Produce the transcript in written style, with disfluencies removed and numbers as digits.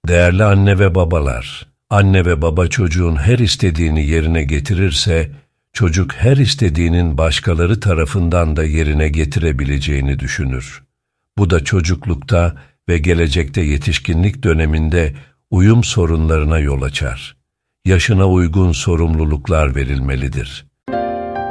Değerli anne ve babalar, anne ve baba çocuğun her istediğini yerine getirirse, çocuk her istediğinin başkaları tarafından da yerine getirebileceğini düşünür. Bu da çocuklukta ve gelecekte yetişkinlik döneminde uyum sorunlarına yol açar. Yaşına uygun sorumluluklar verilmelidir.